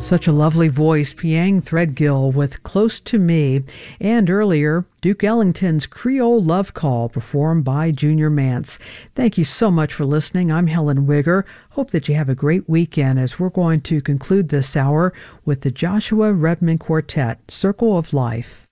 Such a lovely voice, Piang Threadgill with Close to Me, and earlier, Duke Ellington's Creole Love Call, performed by Junior Mance. Thank you so much for listening. I'm Helen Wigger. Hope that you have a great weekend as we're going to conclude this hour with the Joshua Redman Quartet, Circle of Life.